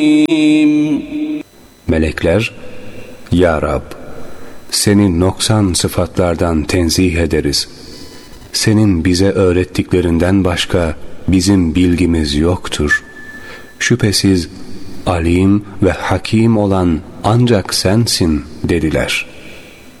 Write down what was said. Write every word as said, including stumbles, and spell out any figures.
Melekler, Ya Rab, seni noksan sıfatlardan tenzih ederiz. Senin bize öğrettiklerinden başka bizim bilgimiz yoktur. Şüphesiz alim ve hakim olan ancak sensin dediler.